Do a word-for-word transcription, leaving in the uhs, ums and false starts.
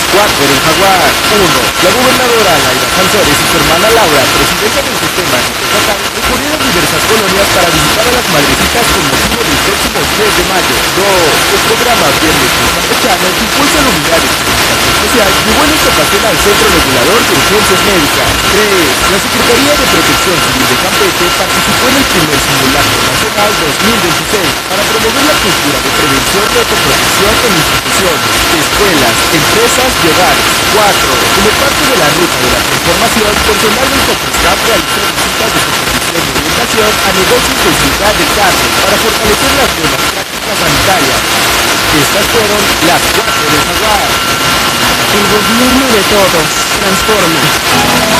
cuatro en el Jaguar. uno. La gobernadora Laida Sansores y su hermana Laura, presidenta del sistema estatal, recorrieron diversas colonias para visitar a las madrecitas con motivo del próximo tres de mayo. dos. El programa Viernes con Campechano, que impulsa la unidad de comunicación social, llevó en esta ocasión al Centro Regulador de Urgencias Médicas. tres. La Secretaría de Protección Civil de Campeche participó en el primer simulacro nacional dos mil veintiséis para promover la cultura de prevención y autoprotección en instituciones, escuelas, empresas y hogares. cuatro. Como parte de la ruta de la transformación, personal del COPRESCAP realizó visitas de supervisión y orientación a negocios de Ciudad del Carmen para fortalecer las buenas prácticas sanitarias. Estas fueron las cuatro del Jaguar. El gobierno de todos. Transforma.